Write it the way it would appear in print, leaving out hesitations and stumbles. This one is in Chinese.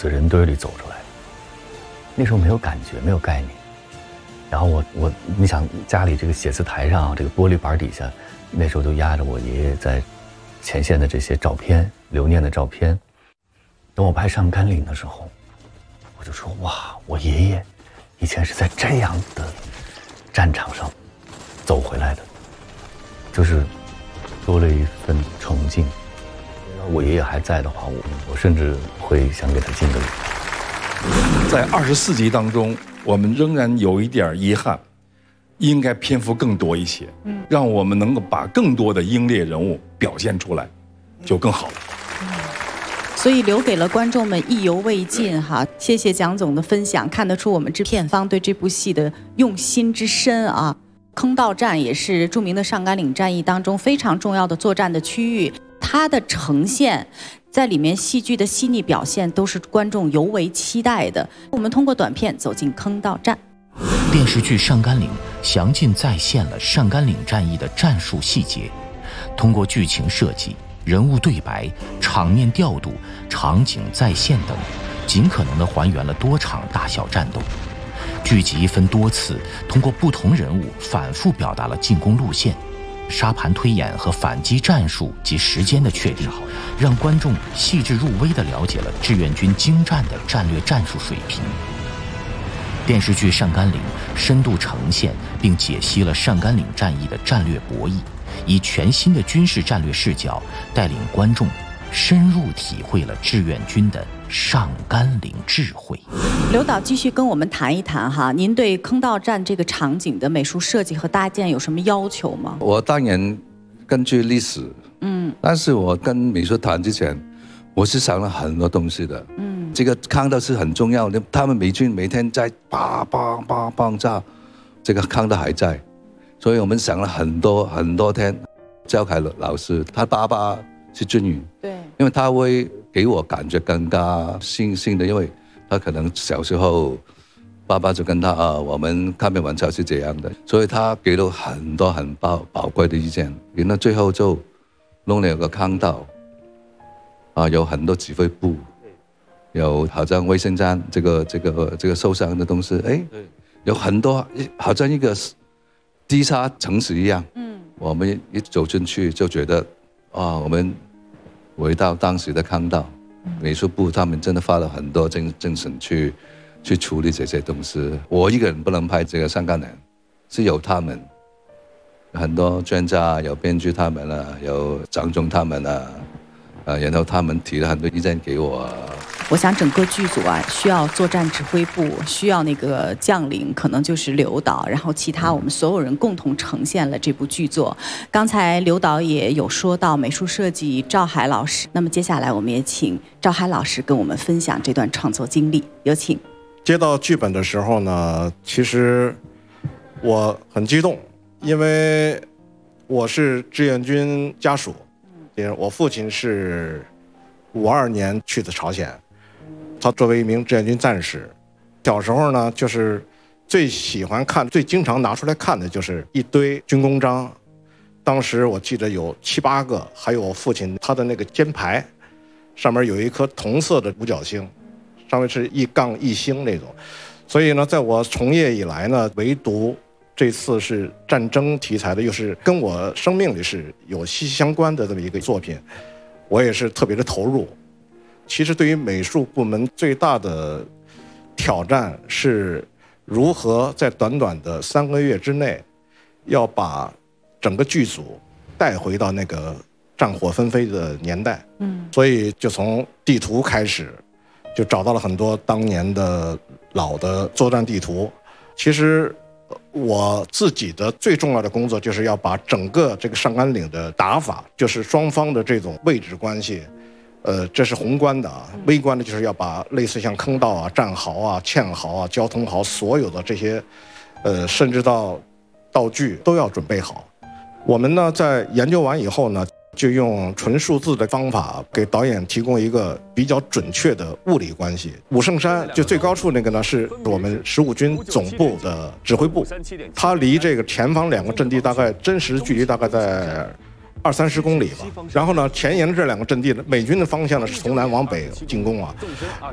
死人堆里走出来的。那时候没有感觉，没有概念。然后你想家里这个写字台上这个玻璃板底下，那时候就压着我爷爷在前线的这些照片，留念的照片。等我拍上甘岭的时候，我就说哇，我爷爷以前是在这样的战场上走回来的，就是多了一份崇敬。我爷爷还在的话，我甚至会想给他敬个礼。 在24集当中，我们仍然有一点遗憾，应该篇幅更多一些，让我们能够把更多的英烈人物表现出来，就更好了。 所以留给了观众们意犹未尽哈，谢谢蒋总的分享，看得出我们制片方对这部戏的用心之深啊。坑道战也是著名的上甘岭战役当中非常重要的作战的区域，它的呈现在里面戏剧的细腻表现都是观众尤为期待的。我们通过短片走进坑道战。 电视剧《上甘岭》详尽再现了上甘岭战役的战术细节，通过剧情设计、人物对白、场面调度、场景再现等，尽可能地还原了多场大小战斗。剧集分多次，通过不同人物反复表达了进攻路线、沙盘推演和反击战术及时间的确定，让观众细致入微地了解了志愿军精湛的战略战术水平。电视剧《上甘岭》深度呈现并解析了上甘岭战役的战略博弈，以全新的军事战略视角带领观众深入体会了志愿军的上甘岭智慧。 刘导继续跟我们谈一谈哈，您对坑道战这个场景的美术设计和搭建有什么要求吗？ 我当然根据历史，但是我跟美术团之前，我是想了很多东西的，这个坑道是很重要的，他们美军每天在爆炸，这个坑道还在，所以我们想了很多天。焦凯老师他爸爸是军人，对，因为他会给我感觉更加新鲜的，因为他可能小时候爸爸就跟他我们抗美援朝是这样的，所以他给了很多很宝贵的意见。然后最后就弄了个坑道，有很多指挥部，有好像卫生站这个受伤的东西，有很多好像一个地下城市一样。我们一走进去就觉得我们回到当时的坑道，美术部他们真的花了很多精神去处理这些东西。我一个人不能拍这个上甘岭，是有他们很多专家，有编剧他们有张总他们然后他们提了很多意见给我。 我想整个剧组需要作战指挥部，需要那个将领，可能就是刘导，然后其他我们所有人共同呈现了这部剧作。刚才刘导也有说到美术设计赵海老师，那么接下来我们也请赵海老师跟我们分享这段创作经历，有请。 接到剧本的时候呢，其实我很激动，因为我是志愿军家属，我父亲是52年去的朝鲜，他作为一名志愿军战士，小时候呢，就是最喜欢看、最经常拿出来看的就是一堆军功章。当时我记得有7、8个，还有我父亲他的那个肩牌，上面有一颗铜色的五角星，上面是1杠1星那种。所以呢，在我从业以来呢，唯独这次是战争题材的，又是跟我生命里是有息息相关的这么一个作品，我也是特别的投入。其实对于美术部门最大的挑战是如何在短短的3个月之内，要把整个剧组带回到那个战火纷飞的年代。所以就从地图开始，就找到了很多当年的老的作战地图。其实我自己的最重要的工作就是要把整个这个上甘岭的打法，就是双方的这种位置关系，这是宏观的微观的就是要把类似像坑道战壕堑壕交通壕所有的这些，甚至到道具都要准备好。我们呢在研究完以后呢，就用纯数字的方法给导演提供一个比较准确的物理关系。武圣山就最高处那个呢，是我们15军总部的指挥部，它离这个前方2个阵地大概真实距离大概在20-30公里吧。然后呢，前沿的这2个阵地呢，美军的方向呢是从南往北进攻